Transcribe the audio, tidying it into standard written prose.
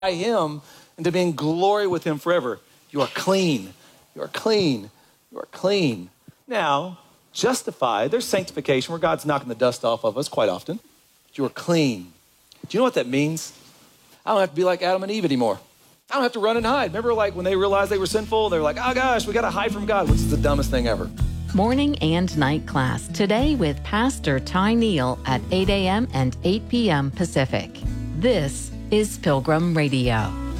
him and to be in glory with him forever. You are clean. You are clean. You are clean. Now, justified, there's sanctification where God's knocking the dust off of us quite often. You are clean. Do you know what that means? I don't have to be like Adam and Eve anymore. I don't have to run and hide. Remember, like when they realized they were sinful, they were like, oh gosh, we got to hide from God, which is the dumbest thing ever. Morning and night class today with Pastor Ty Neal at 8 a.m. and 8 p.m. Pacific. This is Pilgrim Radio.